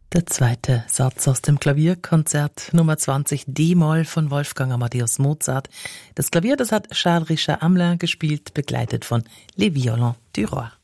Der zweite Satz aus dem Klavierkonzert Nummer 20 D-Moll von Wolfgang Amadeus Mozart. Das Klavier, das hat Charles Richard Hamelin gespielt, begleitet von Les Violons du Roi.